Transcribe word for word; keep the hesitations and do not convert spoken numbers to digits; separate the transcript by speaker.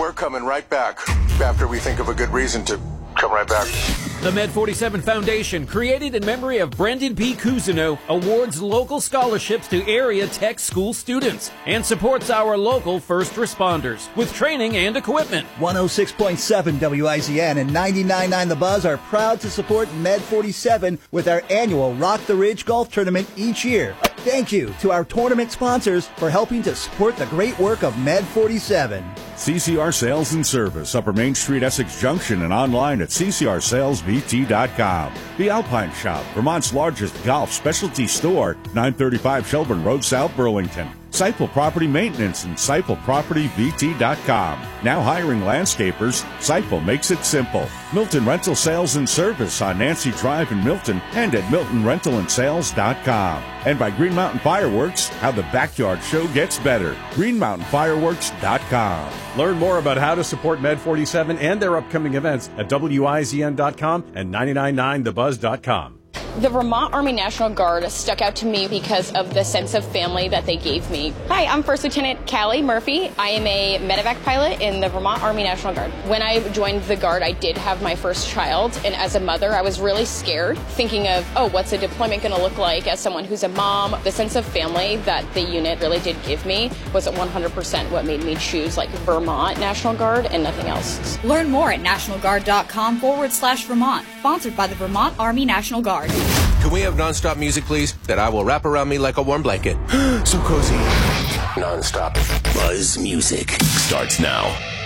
Speaker 1: We're coming right back after we think of a good reason to come right back.
Speaker 2: The Med forty-seven Foundation, created in memory of Brendan P. Cousineau, awards local scholarships to area tech school students and supports our local first responders with training and equipment.
Speaker 3: one oh six point seven W I Z N and ninety-nine point nine The Buzz are proud to support Med forty-seven with our annual Rock the Ridge Golf Tournament each year. Thank you to our tournament sponsors for helping to support the great work of Med forty-seven.
Speaker 4: C C R Sales and Service, Upper Main Street, Essex Junction, and online at C C R sales V T dot com. The Alpine Shop, Vermont's largest golf specialty store, nine thirty-five Shelburne Road, South Burlington. Seipel Property Maintenance and Seipel Property V T dot com. Now hiring landscapers, Seipel makes it simple. Milton Rental Sales and Service on Nancy Drive in Milton and at milton rental and sales dot com. And by Green Mountain Fireworks, how the backyard show gets better. green mountain fireworks dot com.
Speaker 5: Learn more about how to support Med forty-seven and their upcoming events at W I Z N dot com and ninety-nine point nine the buzz dot com.
Speaker 6: The Vermont Army National Guard stuck out to me because of the sense of family that they gave me. Hi, I'm First Lieutenant Callie Murphy. I am a medevac pilot in the Vermont Army National Guard. When I joined the Guard, I did have my first child, and as a mother, I was really scared, thinking of, oh, what's a deployment going to look like as someone who's a mom? The sense of family that the unit really did give me was one hundred percent what made me choose like Vermont National Guard and nothing else.
Speaker 7: Learn more at national guard dot com forward slash Vermont, sponsored by the Vermont Army National Guard.
Speaker 8: Can we have nonstop music, please? That I will wrap around me like a warm blanket. So cozy.
Speaker 1: Nonstop.
Speaker 9: Buzz Music starts now.